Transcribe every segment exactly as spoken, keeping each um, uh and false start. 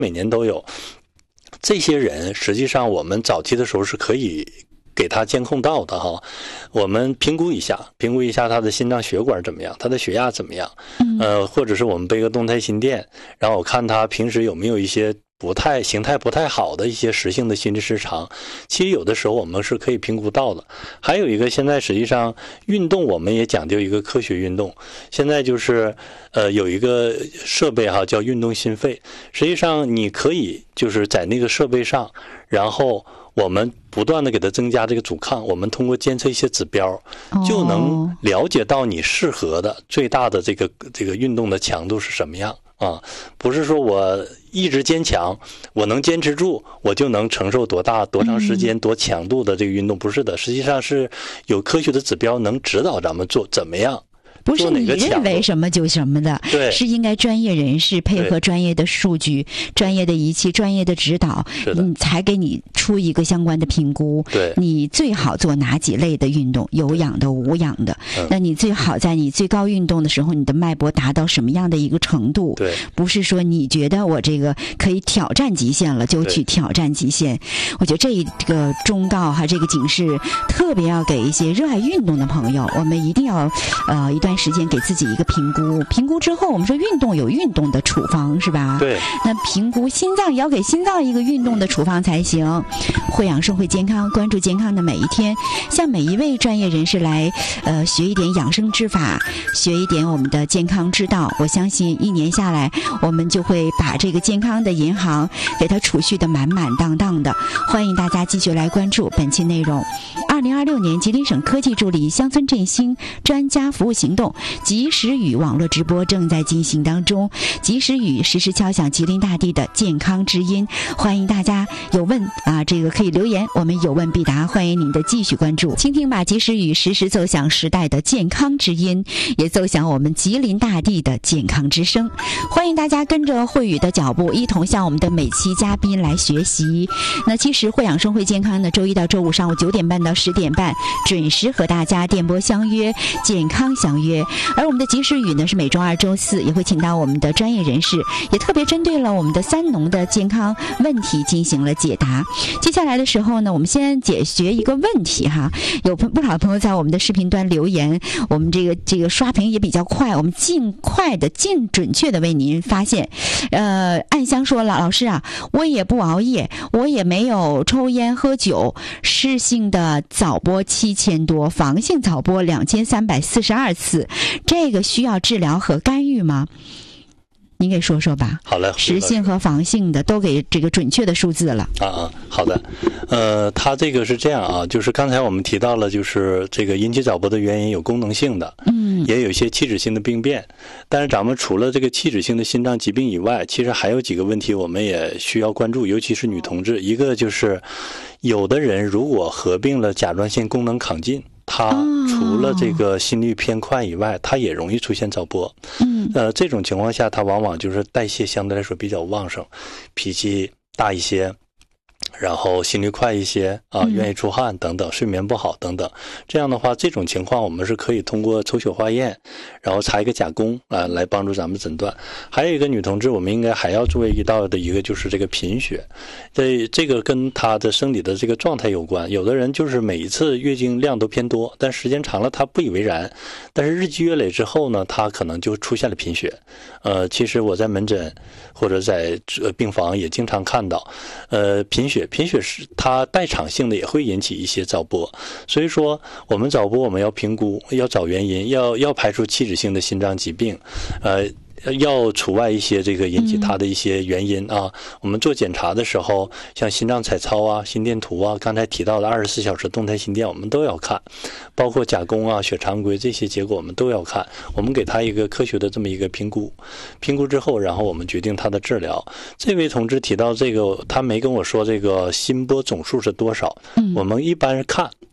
每年都有。这些人实际上我们早期的时候是可以给他监控到的哈，我们评估一下，评估一下他的心脏血管怎么样，他的血压怎么样，呃，或者是我们背个动态心电，然后我看他平时有没有一些不太形态不太好的一些实性的心律失常，其实有的时候我们是可以评估到的。还有一个，现在实际上运动我们也讲究一个科学运动，现在就是呃有一个设备哈叫运动心肺，实际上你可以就是在那个设备上，然后我们不断的给它增加这个阻抗，我们通过监测一些指标，就能了解到你适合的最大的这个这个运动的强度是什么样啊？不是说我一直坚强，我能坚持住，我就能承受多大多长时间多强度的这个运动，不是的，实际上是有科学的指标能指导咱们做怎么样。 不是你认为什么就什么的， 对， 是应该专业人士配合专业的数据、专业的仪器、专业的指导，你才给你出一个相关的评估。 对， 你最好做哪几类的运动，有氧的、无氧的。 嗯、 那你最好在你最高运动的时候，你的脉搏达到什么样的一个程度？ 对， 不是说你觉得我这个可以挑战极限了，就去挑战极限。我觉得这个忠告哈，这个警示特别要给一些热爱运动的朋友，我们一定要呃一段时间给自己一个评估，评估之后我们说运动有运动的处方是吧？ 对。 那评估心脏也要给心脏一个运动的处方才行。慧养生会健康，关注健康的每一天，向每一位专业人士来呃学一点养生之法，学一点我们的健康之道。我相信一年下来，我们就会把这个健康的银行给它储蓄的满满当当的。欢迎大家继续来关注本期内容。二零二六年吉林省科技助力乡村振兴专家服务行动及时雨网络直播正在进行当中，及时雨实时敲响吉林大地的健康之音，欢迎大家有问啊，这个可以留言，我们有问必答，欢迎您的继续关注。倾听吧，及时雨实时奏响时代的健康之音，也奏响我们吉林大地的健康之声。欢迎大家跟着慧宇的脚步，一同向我们的每期嘉宾来学习。那其实慧养生会健康呢，周一到周五上午九点半到十点半准时和大家电波相约，健康相约。而我们的及时雨呢，是每周二、周四也会请到我们的专业人士，也特别针对了我们的三农的健康问题进行了解答。接下来的时候呢，我们先解决一个问题哈，有不少朋友在我们的视频端留言，我们这个这个刷屏也比较快，我们尽快的、尽准确的为您发现。呃，暗香说了，老师啊，我也不熬夜，我也没有抽烟喝酒，湿性的早播七千多，房性早播两千三百四十二次，这个需要治疗和干预吗？您给说说吧。 好嘞， 实性和房性的都给这个准确的数字了。 啊啊，好的。呃，它这个是这样啊，就是刚才我们提到了，就是这个引起早搏的原因有功能性的，嗯，也有一些器质性的病变。但是咱们除了这个器质性的心脏疾病以外，其实还有几个问题我们也需要关注，尤其是女同志。一个就是有的人如果合并了甲状腺功能亢进，它除了这个心率偏快以外，它也容易出现早搏。嗯，呃，这种情况下，它往往就是代谢相对来说比较旺盛，脾气大一些，然后心率快一些啊，愿意出汗等等，睡眠不好等等。这样的话，这种情况我们是可以通过抽血化验，然后查一个甲功啊，来帮助咱们诊断。还有一个女同志，我们应该还要注意到的一个就是这个贫血，这这个跟她的生理的这个状态有关。有的人就是每一次月经量都偏多，但时间长了她不以为然，但是日积月累之后呢，她可能就出现了贫血。呃，其实我在门诊或者在病房也经常看到，呃，贫血。贫血是它代偿性的，也会引起一些早搏，所以说我们早搏我们要评估，要找原因，要要排除器质性的心脏疾病，呃。要除外一些这个引起它的一些原因啊。嗯、我们做检查的时候，像心脏彩超啊、心电图啊，刚才提到的二十四小时动态心电，我们都要看，包括甲功啊、血常规这些结果我们都要看。我们给他一个科学的这么一个评估，评估之后，然后我们决定他的治疗。这位同志提到这个，他没跟我说这个心波总数是多少。嗯、我们一般看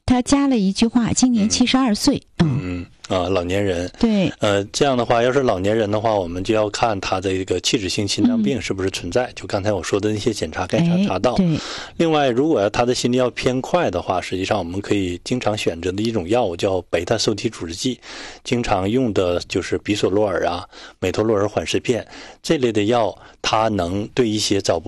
他加了一句话，今年七十二岁。 嗯嗯啊，老年人。 对。 呃，这样的话，要是老年人的话，我们就要看他的一个器质性心脏病是不是存在。嗯、就刚才我说的那些检查该查查到。 对。 另外，如果他的心率要偏快的话，实际上我们可以经常选择的一种药物叫贝塔受体阻滞剂，经常用的就是比索洛尔啊、美托洛尔缓释片这类的药，它能对一些早